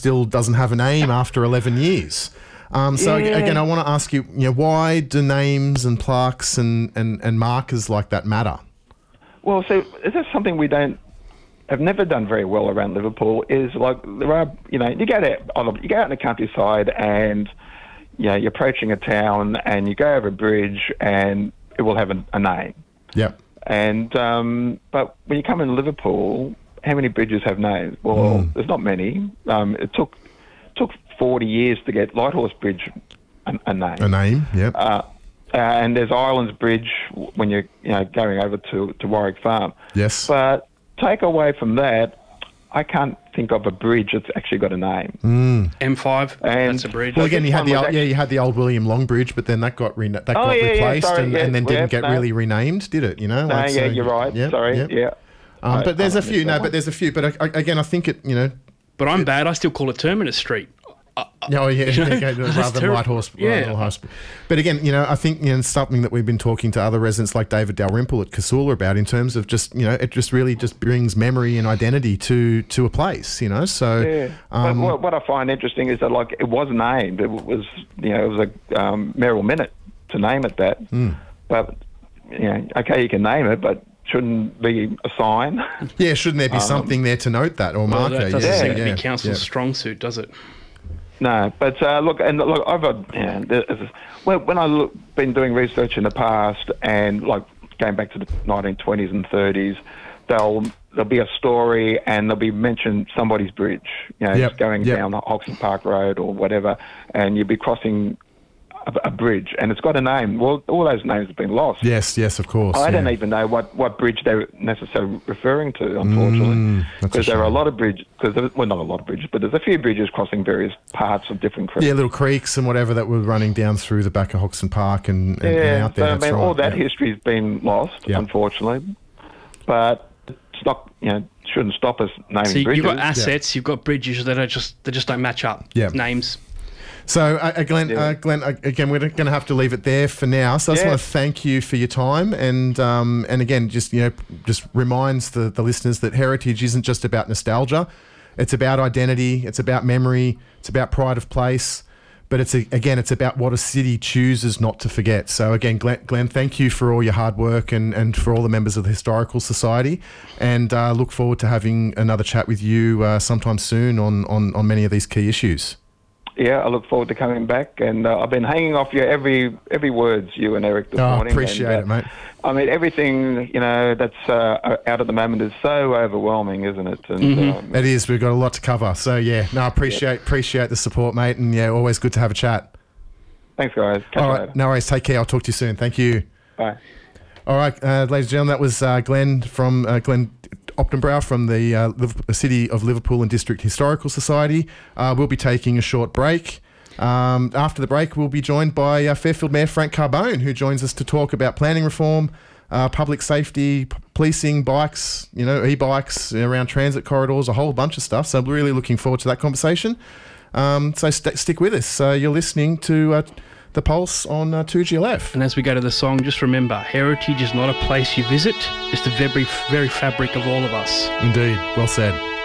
still doesn't have a name after 11 years. Again, I want to ask you, why do names and plaques and markers like that matter? Well, so is this something we have never done very well around Liverpool? Is like there are, you go out in the countryside and you're approaching a town and you go over a bridge and it will have a name. Yep. And but when you come in Liverpool, how many bridges have names? Well, there's not many. It took 40 years to get Lighthorse Bridge a name. A name, yep. And there's Islands Bridge when you're going over to Warwick Farm. Yes. But take away from that, I can't think of a bridge that's actually got a name. M5, that's a bridge. Well, again, you had the old William Long Bridge, but then that got replaced and then didn't get really renamed, did it? You're right. Yep, Sorry, yep. yeah. But there's a few. But again, I think it. But I'm bad. I still call it Terminus Street. Rather than Lighthorse. But again, I think something that we've been talking to other residents like David Dalrymple at Casula about in terms of just it just really just brings memory and identity to a place. So yeah. But what I find interesting is that it was named. It was it was a Merrill Minute to name it that. But okay, you can name it, but shouldn't be a sign. Yeah, shouldn't there be something there to note that or marker? That doesn't seem to be council's strong suit, does it? No, but look, I've when I've been doing research in the past and going back to the 1920s and 30s, there'll be a story and there'll be mentioned somebody's bridge, just going down Hoxton Park Road or whatever, and you'll be crossing a bridge and it's got a name. Well, all those names have been lost. Yes, of course. I don't even know what bridge they're necessarily referring to, unfortunately, because there are a lot of bridges. Not a lot of bridges, but there's a few bridges crossing various parts of different creeks. Yeah, little creeks and whatever that were running down through the back of Hoxton Park and out there. So, all that history's been lost, unfortunately. But it's not, shouldn't stop us naming bridges. You've got assets, you've got bridges that are just don't match up. Yeah. Names. So, Glenn, again, we're going to have to leave it there for now. So I just want to thank you for your time and again, just reminds the listeners that heritage isn't just about nostalgia. It's about identity. It's about memory. It's about pride of place. But it's about what a city chooses not to forget. So again, Glenn, thank you for all your hard work and for all the members of the Historical Society. And look forward to having another chat with you sometime soon on many of these key issues. Yeah, I look forward to coming back, and I've been hanging off you every words you and Eric this morning. Appreciate it, mate. I mean, everything that's out at the moment is so overwhelming, isn't it? And, it is. We've got a lot to cover. So I appreciate the support, mate, and always good to have a chat. Thanks, guys. Catch you later. No worries. Take care. I'll talk to you soon. Thank you. Bye. All right, ladies and gentlemen, that was Glenn from Glenn Optenbrow from the City of Liverpool and District Historical Society. We'll be taking a short break. After the break, we'll be joined by Fairfield Mayor Frank Carbone, who joins us to talk about planning reform, public safety, policing, bikes, e-bikes around transit corridors, a whole bunch of stuff. So I'm really looking forward to that conversation. So stick with us. You're listening to The Pulse on 2GLF. And as we go to the song, just remember, heritage is not a place you visit, it's the very fabric of all of us. Indeed. Well said.